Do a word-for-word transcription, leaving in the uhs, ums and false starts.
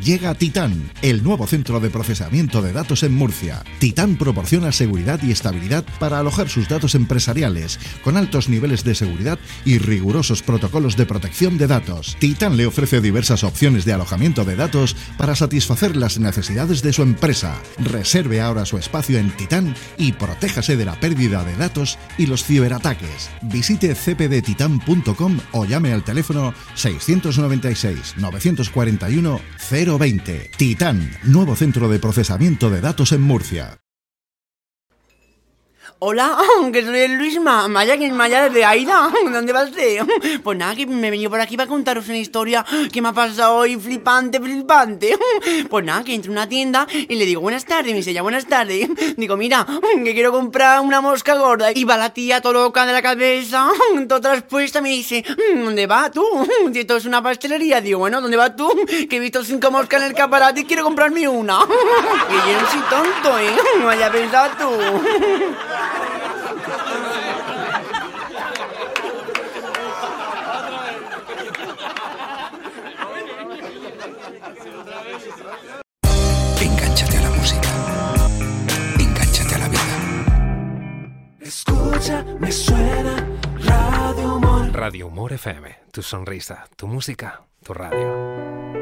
Llega Titán, el nuevo centro de procesamiento de datos en Murcia. Titán proporciona seguridad y estabilidad para alojar sus datos empresariales, con altos niveles de seguridad y rigurosos protocolos de protección de datos. Titán le ofrece diversas opciones de alojamiento de datos para satisfacer las necesidades de su empresa. Reserve ahora su espacio en Titán y protéjase de la pérdida de datos y los ciberataques. Visite c p d titan punto com o llame al teléfono seiscientos noventa y seis, novecientos cuarenta y uno, cero veinte. Titán, nuevo centro de procesamiento de datos en Murcia. Hola, que soy el Luisma, Maya, que es Maya desde Aida. ¿Dónde va usted? Pues nada, que me he venido por aquí para contaros una historia que me ha pasado hoy flipante, flipante. Pues nada, que entro en una tienda y le digo buenas tardes, me dice ya buenas tardes. Digo, mira, que quiero comprar una mosca gorda. Y va la tía todo loca de la cabeza, toda traspuesta, me dice, ¿dónde vas tú? Si esto es una pastelería. Digo, bueno, ¿dónde vas tú? Que he visto cinco moscas en el caparate y quiero comprarme una. Que yo no soy tonto, ¿eh? No haya pensado tú. Engánchate a la música. Engánchate a la vida. Escucha, me suena Radio Humor. Radio Humor F M. Tu sonrisa, tu música, tu radio.